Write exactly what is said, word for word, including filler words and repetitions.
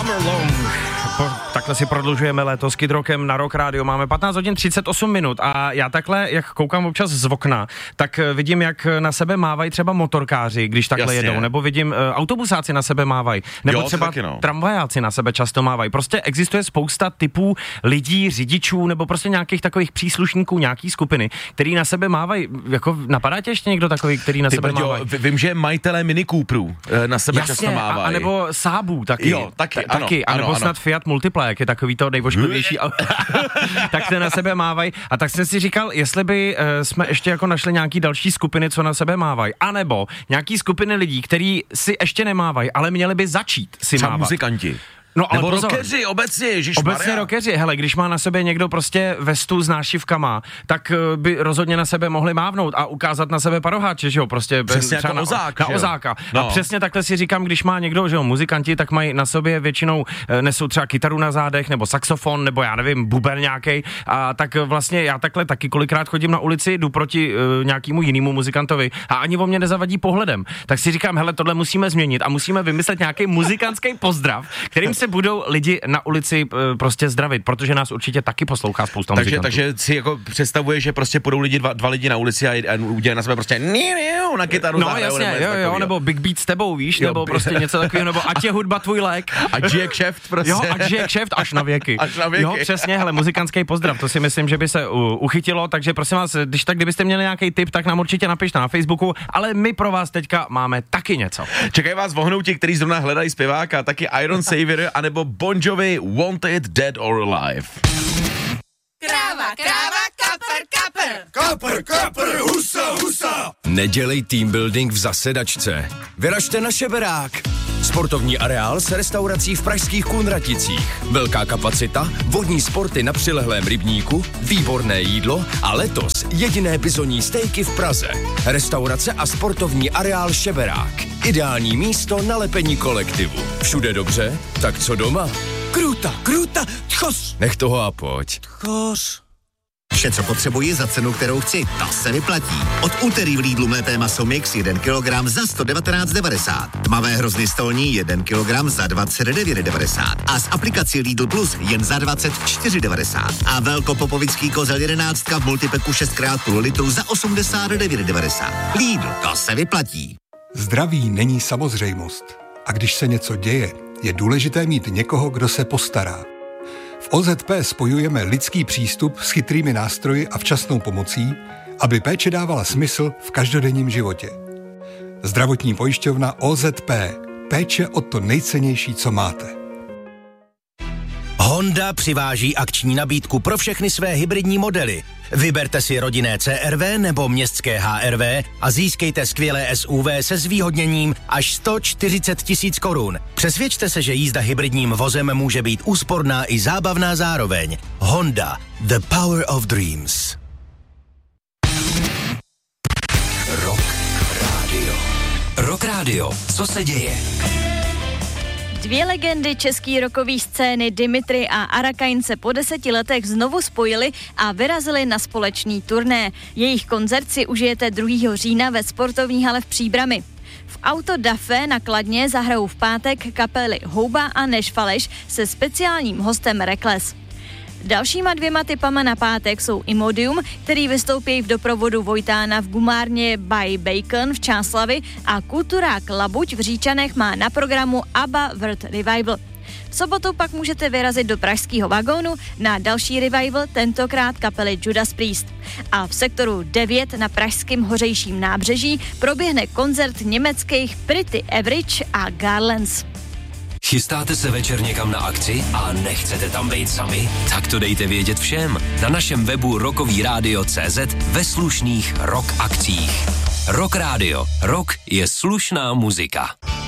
Everlong. Po, takhle si prodlužujeme léto s Kid Rockem na Rock Radio. Máme patnáct hodin třicet osm minut a já takhle, jak koukám občas z okna, tak vidím, jak na sebe mávají třeba motorkáři, když takhle Jasně. jedou, nebo vidím uh, autobusáci na sebe mávají, nebo jo, třeba taky, no. tramvajáci na sebe často mávají. Prostě existuje spousta typů lidí, řidičů, nebo prostě nějakých takových příslušníků, nějaký skupiny, který na sebe mávají. Jako napadá tě ještě někdo takový, který na Ty sebe brďo, mávají? vím, že majitelé Mini Cooperů na sebe Jasně, často mávají. a, a nebo Saabů taky. Jo, taky, ano, taky. A nebo ano, snad ano. Fiat Multipla, jak je takový to nejvošklivější. Tak se na sebe mávají. A tak jsem si říkal, jestli by uh, jsme ještě jako našli nějaký další skupiny, co na sebe mávají. A nebo nějaký skupiny lidí, který si ještě nemávají, ale měli by začít si třeba mávat. muzikanti. No, ale nebo pozor. rockeři, obecně, ježišmarja. Obecně rockeři, hele, když má na sebe někdo prostě vestu s nášivkama, tak uh, by rozhodně na sebe mohli mávnout a ukázat na sebe paroháče, že jo, prostě přesně třeba jako na, ozák, na že jo? ozáka. No. A přesně takhle si říkám, když má někdo, že jo, muzikanti, tak mají na sobě většinou, uh, nesou třeba kytaru na zádech, nebo saxofon, nebo já nevím, buben nějaký. A tak uh, vlastně já takhle taky kolikrát chodím na ulici, jdu proti uh, nějakému jinému muzikantovi a ani o mě nezavadí pohledem. Tak si říkám, hele, tohle musíme změnit a musíme vymyslet nějaký muzikantský pozdrav, kterým se budou lidi na ulici e, prostě zdravit, protože nás určitě taky poslouchá spousta takže, muzikantů. takže si jako představuje, že prostě půjdou lidi, dva, dva lidi na ulici a, a udělají na sebe prostě na kytaru. No zahrajou, jasně, nebo jo, jo, nebo Big Beat s tebou, víš, Jo, nebo prostě něco takového, nebo ať je hudba tvůj lék. A žije kšeft prostě. Jo, ať žije kšeft až na věky. Až na věky. Jo, přesně, hele, muzikantský pozdrav, to si myslím, že by se uh, uchytilo, takže prosím vás, když tak, kdybyste měli nějaký tip, tak nám určitě napište na Facebooku, ale my pro vás teďka máme taky něco. Čekají vás vohnouti, kteří zrovna hledají zpěváka, taky Iron Savior, anebo Bon Jovi, Wanted, Dead or Alive. Kráva, kráva, kapr, kapr. Kapr, kapr, husa, husa. Nedělej team building v zasedačce. Vyražte na Šeberák. Sportovní areál s restaurací v pražských Kunraticích. Velká kapacita, vodní sporty na přilehlém rybníku, výborné jídlo a letos jediné bizonní stejky v Praze. Restaurace a sportovní areál Šeberák. Ideální místo na lepení kolektivu. Všude dobře? Tak co doma? Kruta, kruta, tchos. Nech toho a pojď. Tchos. Vše, co potřebuji za cenu, kterou chci, ta se vyplatí. Od úterý v Lidlu mlété maso mix jeden kilogram za sto devatenáct devadesát. Tmavé hrozny stolní jeden kilogram za dvacet devět devadesát. A z aplikací Lidl Plus jen za dvacet čtyři devadesát. A velkopopovický kozel jedenáct v multipeku šest krát půl litru za osmdesát devět devadesát. Lidl, to se vyplatí. Zdraví není samozřejmost. A když se něco děje, je důležité mít někoho, kdo se postará. V O Z P spojujeme lidský přístup s chytrými nástroji a včasnou pomocí, aby péče dávala smysl v každodenním životě. Zdravotní pojišťovna O Z P. Péče o to nejcennější, co máte. Honda přiváží akční nabídku pro všechny své hybridní modely. Vyberte si rodinné C R V nebo městské H R V a získejte skvělé S U V se zvýhodněním až sto čtyřicet tisíc korun. Přesvědčte se, že jízda hybridním vozem může být úsporná i zábavná zároveň. Honda. The power of dreams. Rock Radio. Rock Radio. Co se děje? Dvě legendy české rockové scény Dimitri a Arakain se po deseti letech znovu spojili a vyrazili na společný turné. Jejich koncert si užijete druhého října ve sportovní hale v Příbrami. V Auto da Fe na Kladně zahrajou v pátek kapely Houba a Neš Faleš se speciálním hostem Reckless. Dalšíma dvěma typama na pátek jsou Imodium, který vystoupí v doprovodu Vojtána v gumárně by Bacon v Čáslavi a kulturák Labuť v Říčanech má na programu ABBA World Revival. V sobotu pak můžete vyrazit do pražského vagónu na další revival, tentokrát kapely Judas Priest. A v sektoru devět na pražském Hořejším nábřeží proběhne koncert německých Pretty Average a Garlands. Chystáte se večer někam na akci a nechcete tam být sami? Tak to dejte vědět všem na našem webu rockový rádio tečka cé zet ve slušných rock akcích. Rock Radio. Rock je slušná muzika.